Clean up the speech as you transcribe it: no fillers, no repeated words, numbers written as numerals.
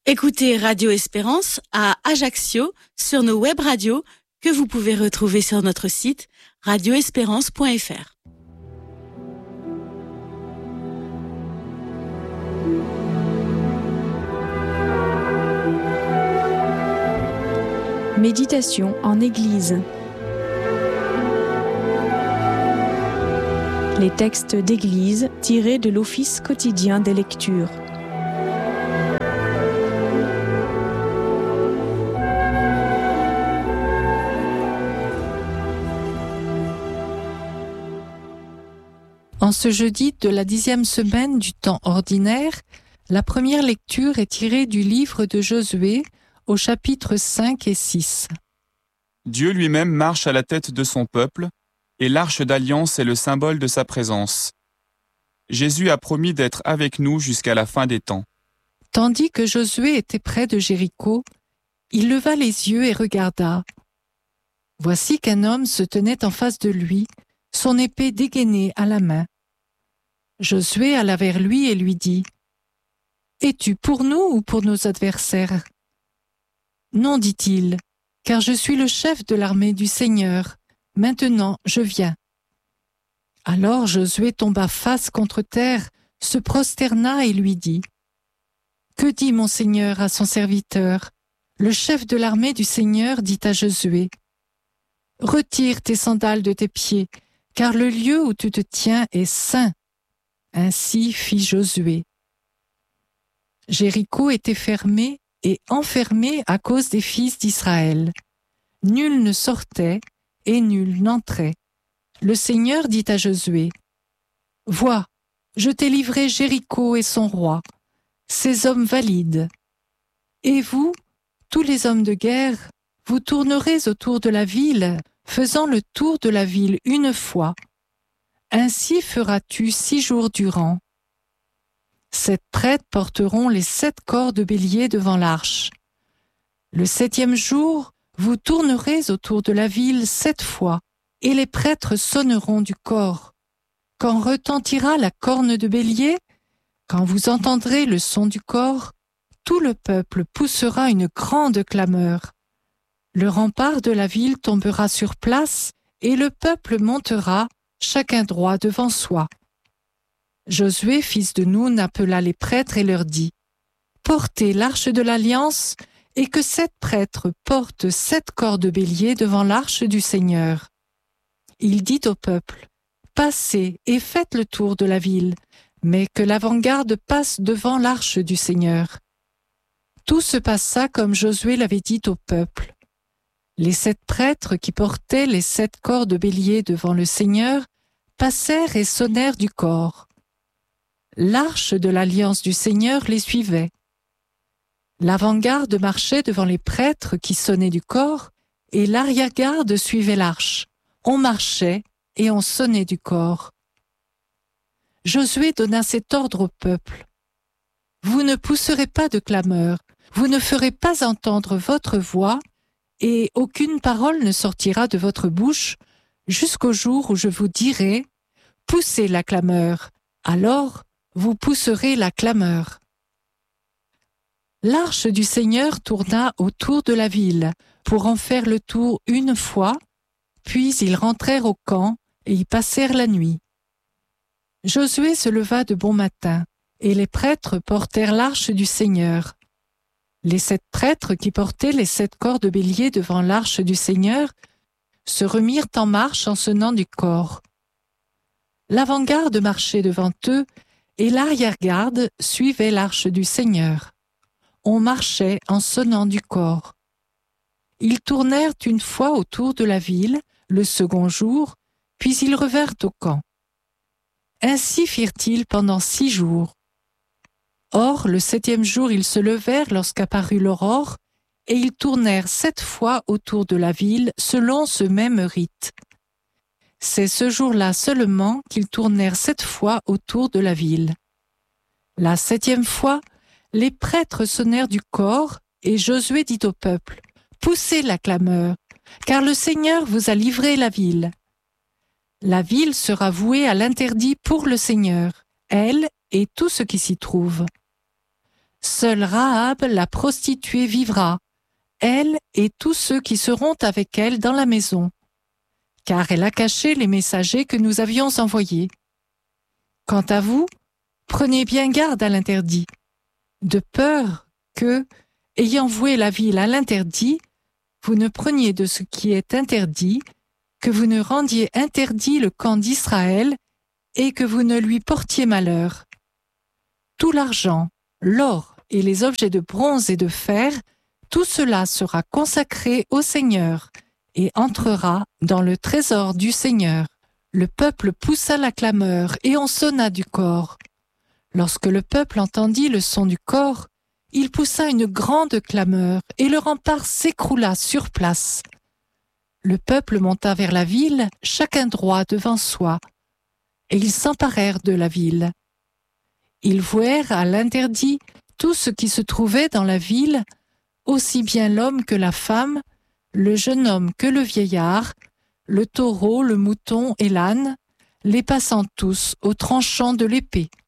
Écoutez Radio Espérance à Ajaccio sur nos web radios que vous pouvez retrouver sur notre site radioespérance.fr. Méditation en Église. Les textes d'Église tirés de l'Office quotidien des lectures. En ce jeudi de la 10e semaine du temps ordinaire, la première lecture est tirée du livre de Josué au chapitre 5 et 6. Dieu lui-même marche à la tête de son peuple, et l'arche d'alliance est le symbole de sa présence. Jésus a promis d'être avec nous jusqu'à la fin des temps. Tandis que Josué était près de Jéricho, il leva les yeux et regarda. Voici qu'un homme se tenait en face de lui, son épée dégainée à la main. Josué alla vers lui et lui dit : « Es-tu pour nous ou pour nos adversaires ? » Non, dit-il, car je suis le chef de l'armée du Seigneur. Maintenant, je viens. Alors Josué tomba face contre terre, se prosterna et lui dit : « Que dit mon Seigneur à son serviteur ? » Le chef de l'armée du Seigneur dit à Josué : « Retire tes sandales de tes pieds, car le lieu où tu te tiens est saint. » Ainsi fit Josué. Jéricho était fermé et enfermé à cause des fils d'Israël. Nul ne sortait et nul n'entrait. Le Seigneur dit à Josué : « Vois, je t'ai livré Jéricho et son roi, ces hommes valides. Et vous, tous les hommes de guerre, vous tournerez autour de la ville, faisant le tour de la ville une fois. Ainsi feras-tu 6 jours durant. 7 prêtres porteront les 7 corps de bélier devant l'arche. Le 7e jour, vous tournerez autour de la ville 7 fois, et les prêtres sonneront du cor. Quand retentira la corne de bélier, quand vous entendrez le son du cor, tout le peuple poussera une grande clameur. Le rempart de la ville tombera sur place, et le peuple montera, chacun droit devant soi. Josué, fils de Nun, appela les prêtres et leur dit : « Portez l'arche de l'alliance, et que 7 prêtres portent 7 corps de bélier devant l'arche du Seigneur. » Il dit au peuple : « Passez et faites le tour de la ville, mais que l'avant-garde passe devant l'arche du Seigneur. » Tout se passa comme Josué l'avait dit au peuple. Les 7 prêtres qui portaient les 7 corps de bélier devant le Seigneur passèrent et sonnèrent du cor. L'arche de l'alliance du Seigneur les suivait. L'avant-garde marchait devant les prêtres qui sonnaient du cor, et l'arrière-garde suivait l'arche. On marchait et on sonnait du cor. Josué donna cet ordre au peuple : « Vous ne pousserez pas de clameur, vous ne ferez pas entendre votre voix, et aucune parole ne sortira de votre bouche jusqu'au jour où je vous dirai : poussez la clameur. Alors, vous pousserez la clameur. » L'arche du Seigneur tourna autour de la ville pour en faire le tour une fois, puis ils rentrèrent au camp et y passèrent la nuit. Josué se leva de bon matin, et les prêtres portèrent l'arche du Seigneur. Les 7 prêtres qui portaient les 7 corps de bélier devant l'arche du Seigneur se remirent en marche en sonnant du cor. L'avant-garde marchait devant eux, et l'arrière-garde suivait l'arche du Seigneur. On marchait en sonnant du cor. Ils tournèrent une fois autour de la ville, le second jour, puis ils revinrent au camp. Ainsi firent-ils pendant 6 jours. Or, le 7e jour, ils se levèrent lorsqu'apparut l'aurore, et ils tournèrent 7 fois autour de la ville selon ce même rite. C'est ce jour-là seulement qu'ils tournèrent 7 fois autour de la ville. La 7e fois, les prêtres sonnèrent du cor, et Josué dit au peuple : « Poussez la clameur, car le Seigneur vous a livré la ville. » La ville sera vouée à l'interdit pour le Seigneur, elle et tout ce qui s'y trouve. Seule Rahab, la prostituée, vivra, elle et tous ceux qui seront avec elle dans la maison, car elle a caché les messagers que nous avions envoyés. Quant à vous, prenez bien garde à l'interdit, de peur que, ayant voué la ville à l'interdit, vous ne preniez de ce qui est interdit, que vous ne rendiez interdit le camp d'Israël et que vous ne lui portiez malheur. Tout l'argent, l'or et les objets de bronze et de fer, tout cela sera consacré au Seigneur et entrera dans le trésor du Seigneur. Le peuple poussa la clameur et on sonna du cor. Lorsque le peuple entendit le son du cor, il poussa une grande clameur et le rempart s'écroula sur place. Le peuple monta vers la ville, chacun droit devant soi, et ils s'emparèrent de la ville. Ils vouèrent à l'interdit tout ce qui se trouvait dans la ville, aussi bien l'homme que la femme, le jeune homme que le vieillard, le taureau, le mouton et l'âne, les passant tous au tranchant de l'épée.